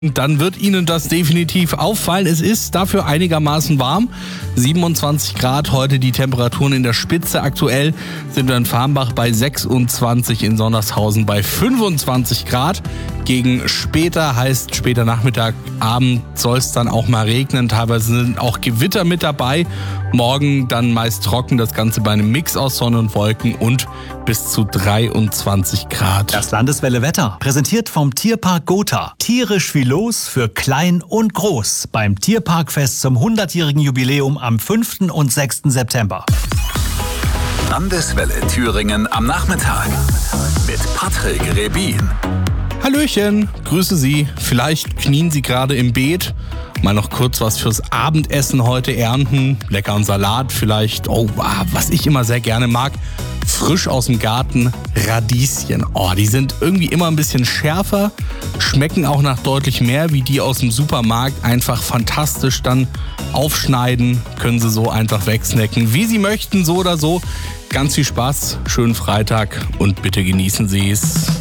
Dann wird Ihnen das definitiv auffallen. Es ist dafür einigermaßen warm. 27 Grad heute die Temperaturen in der Spitze. Aktuell sind wir in Farmbach bei 26, in Sondershausen bei 25 Grad. Gegen später heißt später Nachmittag, Abend soll es dann auch mal regnen. Teilweise sind auch Gewitter mit dabei. Morgen dann meist trocken, das Ganze bei einem Mix aus Sonne und Wolken und bis zu 23 Grad. Das Landeswelle Wetter, präsentiert vom Tierpark Gotha. Tierisch wie los für klein und groß beim Tierparkfest zum 100-jährigen Jubiläum am 5. und 6. September. Landeswelle Thüringen am Nachmittag mit Patrick Rebin. Hallöchen, grüße Sie. Vielleicht knien Sie gerade im Beet. Mal noch kurz was fürs Abendessen heute ernten. Leckeren Salat vielleicht. Was ich immer sehr gerne mag. Frisch aus dem Garten Radieschen. Die sind irgendwie immer ein bisschen schärfer. Schmecken auch nach deutlich mehr wie die aus dem Supermarkt. Einfach fantastisch dann aufschneiden. Können Sie so einfach wegsnacken. Wie Sie möchten, so oder so. Ganz viel Spaß, schönen Freitag und bitte genießen Sie es.